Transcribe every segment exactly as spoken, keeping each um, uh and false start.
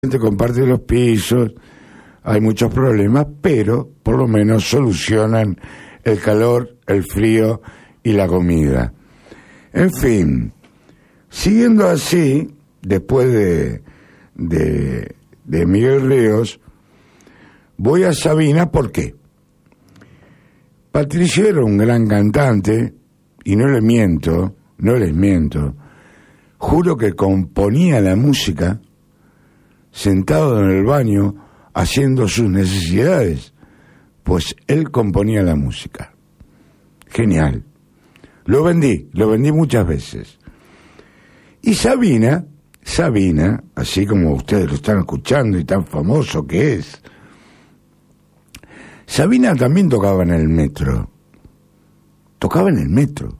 comparte los pisos, hay muchos problemas, pero por lo menos solucionan el calor, el frío y la comida. En fin, siguiendo así, después de, de, de Miguel Ríos, voy a Sabina. ¿Por qué? Patricio era un gran cantante, y no le miento, no les miento, juro que componía la música sentado en el baño haciendo sus necesidades, pues él componía la música. Genial. Lo vendí, lo vendí muchas veces. Y Sabina, Sabina, así como ustedes lo están escuchando y tan famoso que es, Sabina también tocaba en el metro. Tocaba en el metro.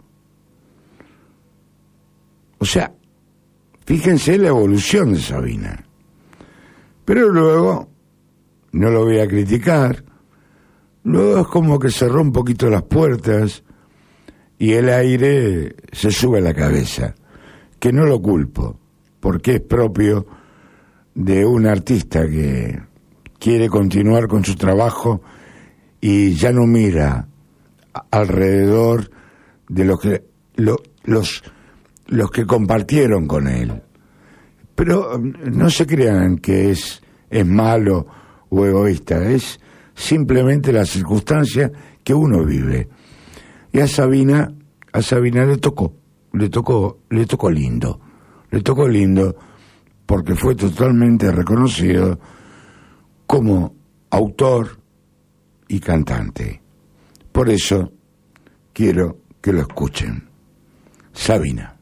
O sea, fíjense la evolución de Sabina. Pero luego, no lo voy a criticar, luego es como que cerró un poquito las puertas y el aire se sube a la cabeza, que no lo culpo, porque es propio de un artista que quiere continuar con su trabajo y ya no mira alrededor de los que lo, los los que compartieron con él. Pero no se crean que es, es malo o egoísta, es simplemente la circunstancia que uno vive. Y a Sabina, a Sabina le tocó, le tocó, le tocó lindo, le tocó lindo porque fue totalmente reconocido como autor y cantante. Por eso quiero que lo escuchen. Sabina.